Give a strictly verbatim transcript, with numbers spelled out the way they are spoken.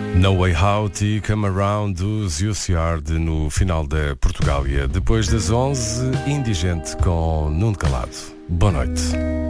No Way Out e Come Around dos U C R no final da Portugália. Depois das onze, Indigente com Nuno Calado. Boa noite.